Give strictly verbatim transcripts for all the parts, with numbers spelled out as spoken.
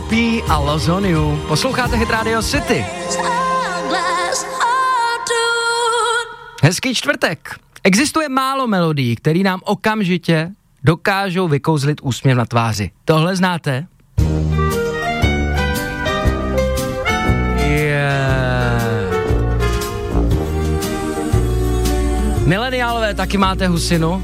P a Lost on You. Posloucháte Hit Radio City. Hezký čtvrtek. Existuje málo melodií, které nám okamžitě dokážou vykouzlit úsměv na tváři. Tohle znáte? Yeah. Mileniálové, taky máte husinu?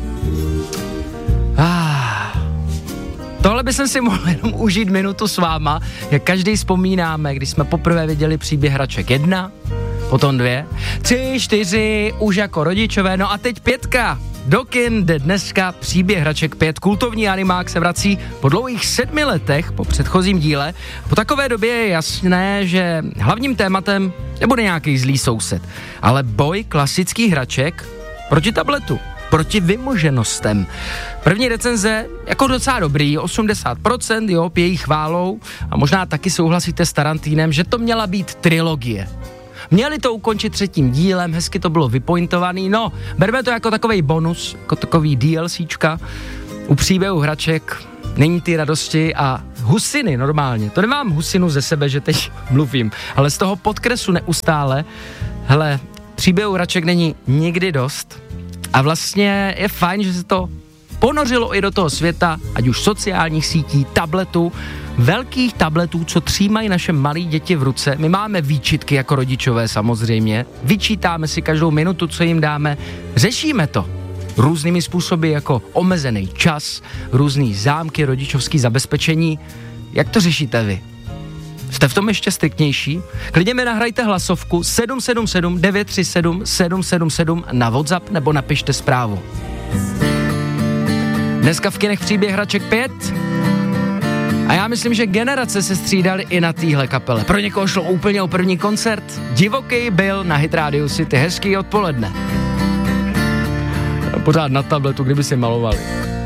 Ah. Tohle by jsem si mohl jenom užít minutu s váma, jak každý vzpomínáme, když jsme poprvé viděli Příběh hraček jedna, potom dvě, tři, čtyři, už jako rodičové, no a teď pětka. Do kin jde dneska Příběh hraček pět, kultovní animák se vrací po dlouhých sedmi letech po předchozím díle. Po takové době je jasné, že hlavním tématem nebude nějaký zlý soused, ale boj klasických hraček proti tabletu, proti vymoženostem. První recenze jako docela dobrý, osmdesát procent, jo, pějí chválou a možná taky souhlasíte s Tarantínem, že to měla být trilogie. Měli to ukončit třetím dílem, hezky to bylo vypointovaný, no, berme to jako takovej bonus, jako takový DLCčka. U Příběhu hraček není ty radosti a husiny normálně. To nemám husinu ze sebe, že teď mluvím, ale z toho podkresu neustále. Hele, Příběhu hraček není nikdy dost a vlastně je fajn, že se to ponořilo i do toho světa, ať už sociálních sítí, tabletů, velkých tabletů, co třímají naše malí děti v ruce. My máme výčitky jako rodičové samozřejmě, vyčítáme si každou minutu, co jim dáme, řešíme to různými způsoby jako omezený čas, různý zámky, rodičovský zabezpečení. Jak to řešíte vy? Jste v tom ještě striktnější? Klidně mi nahrajte hlasovku sedm sedm sedm devět tři sedm sedm sedm sedm na WhatsApp nebo napište zprávu. Dneska v kinech Příběh hraček pět a já myslím, že generace se střídaly i na téhle kapele. Pro někoho šlo úplně o první koncert, divoký byl na Hit Radio City, hezký odpoledne. Pořád na tabletu, kdyby si malovali.